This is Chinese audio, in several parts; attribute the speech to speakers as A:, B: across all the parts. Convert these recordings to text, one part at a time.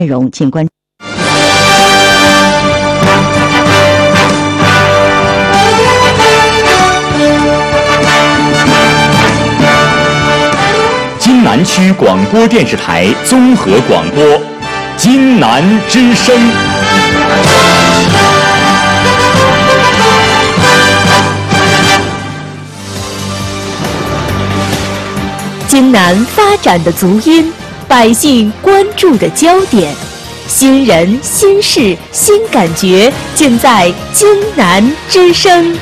A: 内容请关注。
B: 津南区广播电视台综合广播，津南之声。
C: 津南发展的足音，百姓关注的焦点，新人、新事、新感觉，尽在津南之声。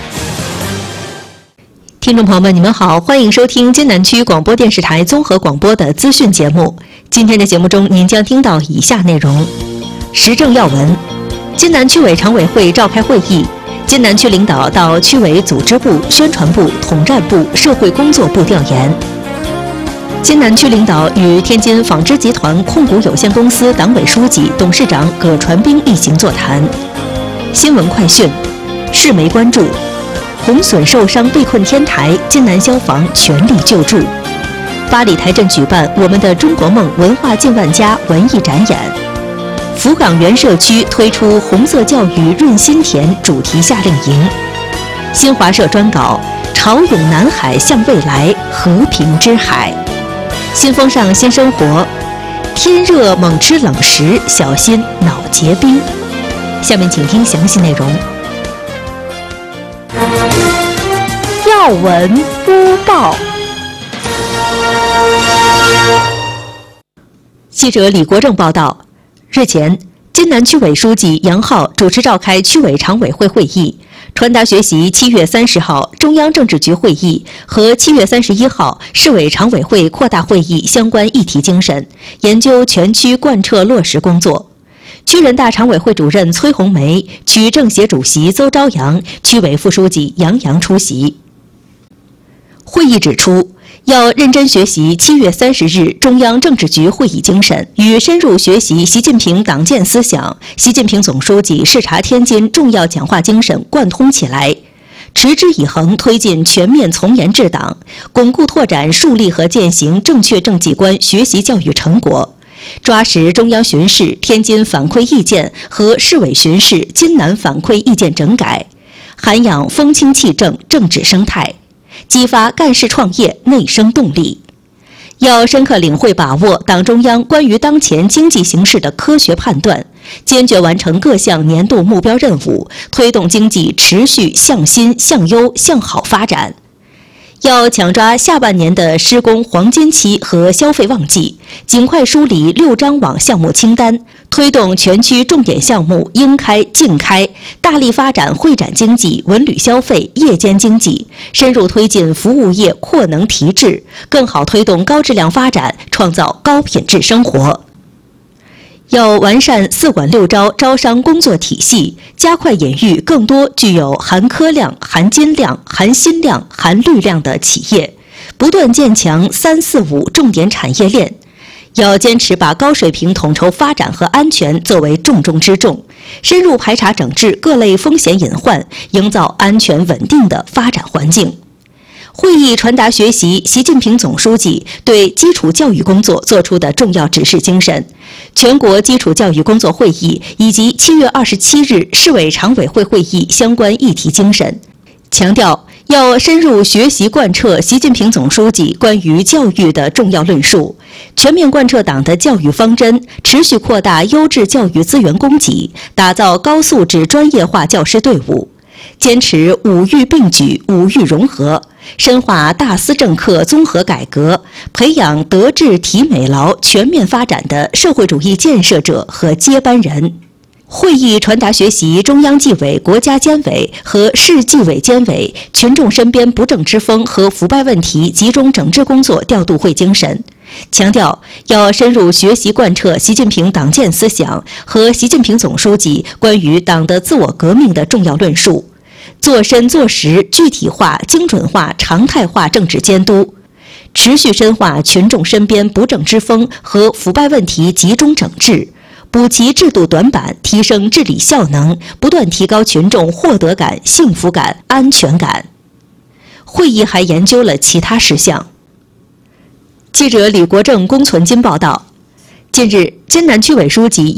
C: 听众朋友们，你们好，欢迎收听津南区广播电视台综合广播的资讯节目。今天的节目中，您将听到以下内容：时政要闻，津南区委常委会召开会议，津南区领导到区委组织部、宣传部、统战部、社会工作部调研。津南区领导与天津纺织集团控股有限公司党委书记、董事长葛传兵一行座谈。新闻快讯，市媒关注。红损受伤被困天台，津南消防全力救助。八里台镇举办我们的中国梦文化近万家文艺展演。福港原社区推出红色教育润心田主题夏令营。新华社专稿：潮涌南海向未来，和平之海。新风尚新生活，天热猛吃冷食，小心脑结冰。下面请听详细内容。要闻播报。记者李国正报道，日前，津南区委书记杨浩主持召开区委常委会会议，传达学习7月30号中央政治局会议和7月31号市委常委会扩大会议相关议题精神，研究全区贯彻落实工作。区人大常委会主任崔红梅、区政协主席邹朝阳、区委副书记杨洋出席。会议指出，要认真学习7月30日中央政治局会议精神，与深入学习习近平党建思想、习近平总书记视察天津重要讲话精神贯通起来，持之以恒推进全面从严治党，巩固拓展树立和践行正确政绩观学习教育成果，抓实中央巡视天津反馈意见和市委巡视津南反馈意见整改，涵养风清气正政治生态，激发干事创业内生动力。要深刻领会把握党中央关于当前经济形势的科学判断，坚决完成各项年度目标任务，推动经济持续向新、向优、向好发展。要抢抓下半年的施工黄金期和消费旺季，尽快梳理6张网项目清单，推动全区重点项目应开尽开，大力发展会展经济、文旅消费、夜间经济，深入推进服务业扩能提质，更好推动高质量发展，创造高品质生活。要完善4管6招招商工作体系，加快引育更多具有含科量、含金量、含新量、含绿量的企业，不断建强3、4、5重点产业链。要坚持把高水平统筹发展和安全作为重中之重，深入排查整治各类风险隐患，营造安全稳定的发展环境。会议传达学习习近平总书记对基础教育工作作出的重要指示精神，全国基础教育工作会议以及7月27日市委常委会会议相关议题精神，强调要深入学习贯彻习近平总书记关于教育的重要论述，全面贯彻党的教育方针，持续扩大优质教育资源供给，打造高素质专业化教师队伍，坚持5育并举、5育融合，深化大思政课综合改革，培养德智体美劳全面发展的社会主义建设者和接班人。会议传达学习中央纪委国家监委和市纪委监委群众身边不正之风和腐败问题集中整治工作调度会精神，强调要深入学习贯彻习近平党建思想和习近平总书记关于党的自我革命的重要论述，做深做实具体化、精准化、常态化政治监督，持续深化群众身边不正之风和腐败问题集中整治，补齐制度短板，提升治理效能，不断提高群众获得感、幸福感、安全感。会议还研究了其他事项。记者李国正、龚存金报道， 近日，津南区委书记